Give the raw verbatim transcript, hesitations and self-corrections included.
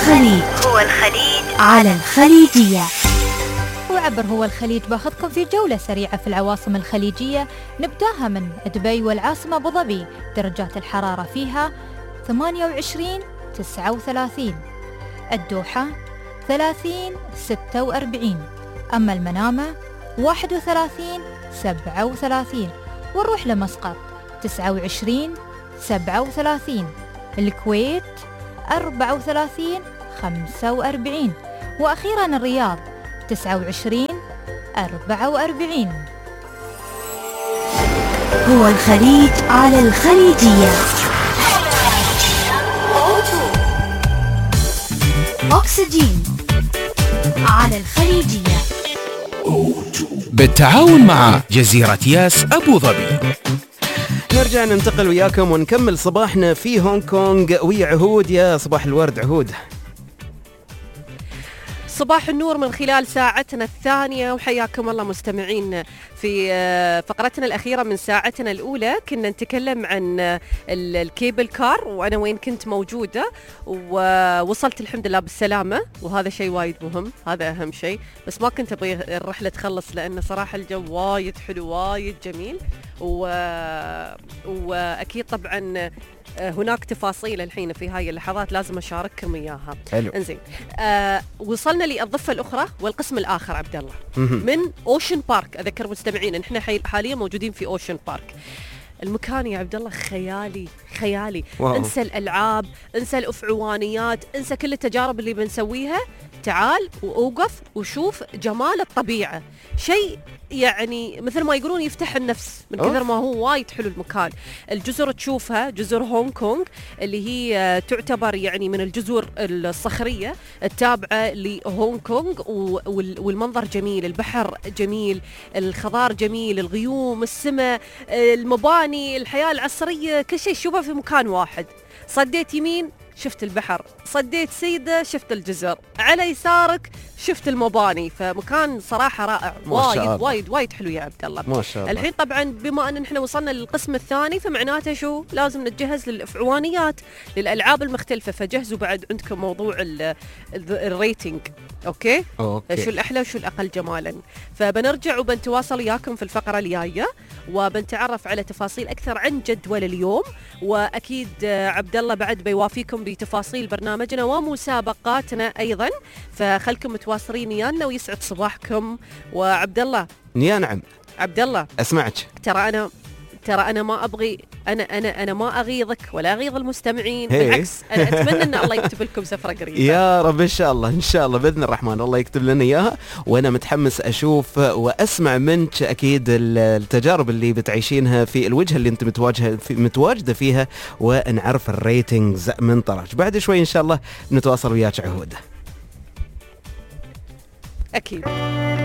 الخليج. هو الخليج على الخليجية. وعبر هو الخليج باخذكم في جولة سريعة في العواصم الخليجية. نبداها من دبي والعاصمة أبو ظبي، درجات الحرارة فيها ثمانية وعشرين تسعة وثلاثين، الدوحة ثلاثين ستة وأربعين، أما المنامة واحد وثلاثين سبعة وثلاثين، ونروح لمسقط تسعة وعشرين سبعة وثلاثين، الكويت أربعة وثلاثين خمسة وأربعين، وأخيرا الرياض تسعة وعشرين أربعة وأربعين. هو الخليج على الخليجية. أكسجين على الخليجية بالتعاون مع جزيرة ياس أبو ظبي. نرجع ننتقل وياكم ونكمل صباحنا في هونغ كونغ ويا عهود. يا صباح الورد عهود. صباح النور من خلال ساعتنا الثانية، وحياكم الله مستمعين في فقرتنا الأخيرة من ساعتنا الأولى. كنا نتكلم عن الكيبل كار وأنا وين كنت موجودة، ووصلت الحمد لله بالسلامة، وهذا شيء وايد مهم، هذا أهم شيء. بس ما كنت أبغي الرحلة تخلص لأن صراحة الجو وايد حلو وايد جميل، و... وأكيد طبعا هناك تفاصيل الحين في هاي اللحظات لازم أشارككم إياها. حلو. انزين، آه وصلنا للضفة الأخرى والقسم الآخر عبد الله من أوشن بارك. أذكر مستمعين إن إحنا حاليا موجودين في أوشن بارك. المكان يا عبد الله خيالي خيالي. واو. انسى الألعاب، انسى الأفعوانيات، انسى كل التجارب اللي بنسويها. تعال وأوقف وشوف جمال الطبيعة، شيء يعني مثل ما يقولون يفتح النفس من كثر ما هو وايد حلو المكان. الجزر تشوفها جزر هونغ كونغ اللي هي تعتبر يعني من الجزر الصخرية التابعة لهونغ كونغ، والمنظر جميل، البحر جميل، الخضار جميل، الغيوم، السماء، المباني، الحياة العصرية، كل شيء شوفه في مكان واحد. صديت يمين شفت البحر، صديت سيدة شفت الجزر، على يسارك شفت المباني، فمكان صراحة رائع. وايد وايد وايد حلو يا عبد الله. ما شاء الله. الحين طبعا بما ان احنا وصلنا للقسم الثاني فمعناته شو لازم نتجهز للأفعوانيات، للألعاب المختلفة، فجهزوا بعد عندكم موضوع الريتنج. أوكي؟ أوكي. شو الأحلى وشو الأقل جمالا. فبنرجع وبنتواصل وياكم في الفقرة الجاية، وبنتعرف على تفاصيل أكثر عن جدول اليوم، وأكيد عبد الله بعد بيوافيكم بتفاصيل برنامجنا ومسابقاتنا أيضا، فخلكم متواصلين ويانا ويسعد صباحكم. وعبد الله. يا نعم عبد الله أسمعك. ترى أنا ترى أنا ما أبغي أنا أنا أنا ما أغيظك ولا أغيظ المستمعين، بالعكس أنا أتمنى أن الله يكتب لكم سفرة قريبة. يا رب إن شاء الله إن شاء الله بإذن الرحمن الله يكتب لنا إياها، وأنا متحمس أشوف وأسمع منك أكيد التجارب اللي بتعيشينها في الوجهة اللي أنت متواجهة في متواجدة فيها، ونعرف الريتنجز من طرف. بعد شوي إن شاء الله نتواصل وياك عهود. أكيد.